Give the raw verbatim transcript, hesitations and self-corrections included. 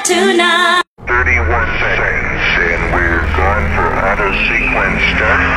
tonight. thirty-one seconds, and we're going for auto sequence start.